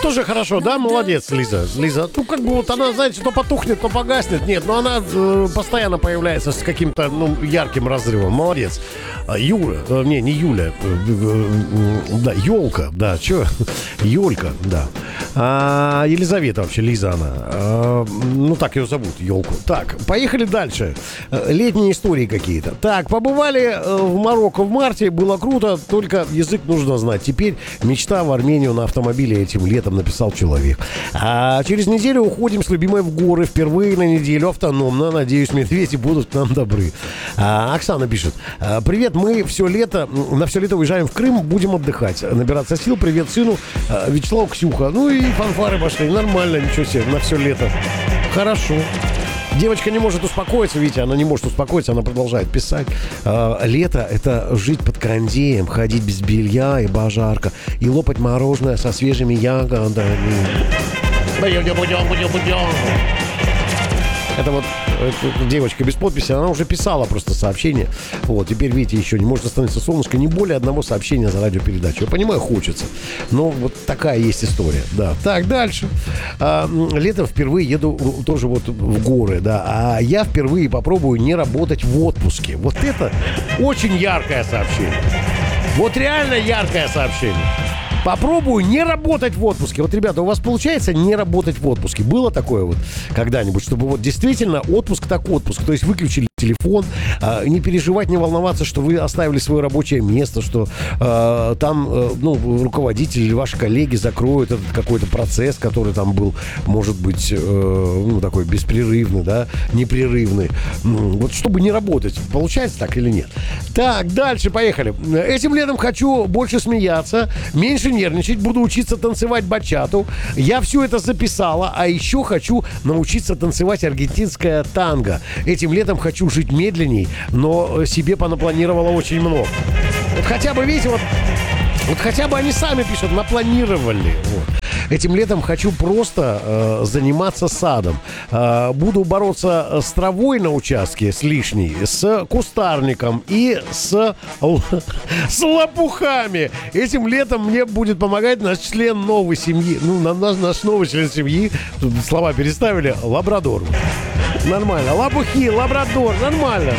тоже хорошо, да? Молодец, Лиза. Лиза, ну, как бы вот она, знаете, то потухнет, то погаснет. Нет, но она постоянно появляется с каким-то, ну, ярким разрывом. Молодец. Юля, не Юля. Да, Ёлка, да, чё? Ёлька, да. Елизавета вообще, Лиза она. Ну, так ее зовут, Ёлку. Так, поехали дальше. Летние истории какие-то. Так, побывали в Марокко в марте, было круто, только язык нужно знать. Теперь мечта в Армению на автомобиле этим летом, написал человек. А через неделю уходим с любимой в горы. Впервые на неделю автономно. Надеюсь, медведи будут к нам добры. Оксана пишет. Привет, мы на все лето уезжаем в Крым, будем отдыхать, набираться сил. Привет сыну. Вячеслав, Ксюха. Ну и фанфары пошли. Нормально, ничего себе, на все лето. Хорошо. Девочка не может успокоиться, видите, она не может успокоиться, она продолжает писать. Лето — это жить под кондеем, ходить без белья и божарка, и лопать мороженое со свежими ягодами. Это вот девочка без подписи, она уже писала просто сообщение. Вот, теперь, видите, еще не может остановиться солнышко. Не более одного сообщения за радиопередачу. Я понимаю, хочется. Но вот такая есть история, да. Так, дальше. Летом впервые еду тоже вот в горы, да. А я впервые попробую не работать в отпуске. Вот это очень яркое сообщение. Вот реально яркое сообщение. Попробую не работать в отпуске. Вот, ребята, у вас получается не работать в отпуске? Было такое вот когда-нибудь, чтобы вот действительно отпуск так отпуск? То есть выключили телефон, не переживать, не волноваться, что вы оставили свое рабочее место, что там, руководитель или ваши коллеги закроют этот какой-то процесс, который там был, может быть, такой беспрерывный, да, непрерывный. Вот чтобы не работать. Получается так или нет? Так, дальше, поехали. Этим летом хочу больше смеяться, меньше нервничать, буду учиться танцевать бачату. Я все это записала, а еще хочу научиться танцевать аргентинское танго. Этим летом хочу жить медленней, но себе понапланировала очень много. Вот хотя бы, видите, вот хотя бы они сами пишут, напланировали. Вот. Этим летом хочу просто заниматься садом. Буду бороться с травой на участке, с лишней, с кустарником и с лопухами. Этим летом мне будет помогать наш член новой семьи. Ну, наш новый член семьи, тут слова переставили, лабрадор. Нормально. Лопухи, лабрадор, нормально.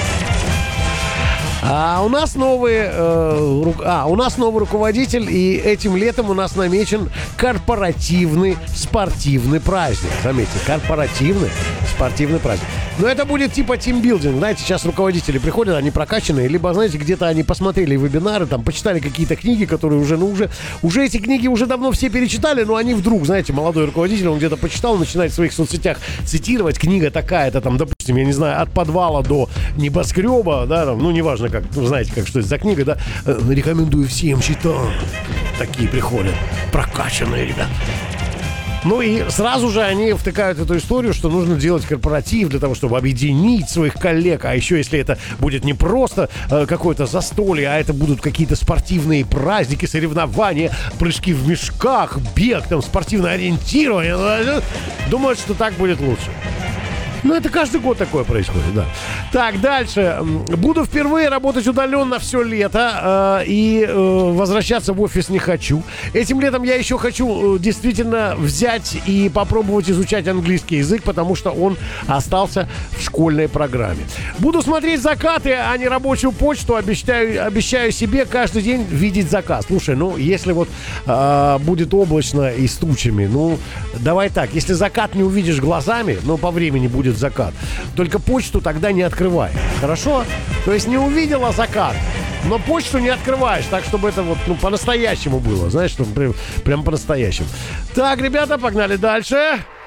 У нас новый руководитель, и этим летом у нас намечен корпоративный спортивный праздник. Заметьте, корпоративный спортивный праздник. Но это будет типа тимбилдинг. Знаете, сейчас руководители приходят, они прокачанные, либо, знаете, где-то они посмотрели вебинары, там, почитали какие-то книги, которые уже эти книги уже давно все перечитали, но они вдруг, знаете, молодой руководитель, он где-то почитал, начинает в своих соцсетях цитировать, книга такая-то, там, допустим, я не знаю, от подвала до небоскреба, да, там, ну, неважно, как, ну, знаете, как, что это за книга, да, рекомендую всем читать. Такие приходят, прокачанные ребята. Ну и сразу же они втыкают эту историю, что нужно делать корпоратив для того, чтобы объединить своих коллег. А еще если это будет не просто какое-то застолье, а это будут какие-то спортивные праздники, соревнования, прыжки в мешках, бег, там, спортивное ориентирование. Думают, что так будет лучше. Ну, это каждый год такое происходит, да. Так, дальше. Буду впервые работать удаленно все лето и возвращаться в офис не хочу. Этим летом я еще хочу действительно взять и попробовать изучать английский язык, потому что он остался в школьной программе. Буду смотреть закаты, а не рабочую почту. Обещаю себе каждый день видеть закат. Слушай, ну, если вот будет облачно и с тучами, ну, давай так. Если закат не увидишь глазами, ну, по времени будет закат. Только почту тогда не открывай. Хорошо? То есть не увидела закат, но почту не открываешь, так, чтобы это вот, ну, по-настоящему было. Знаешь, что прям по-настоящему. Так, ребята, погнали дальше.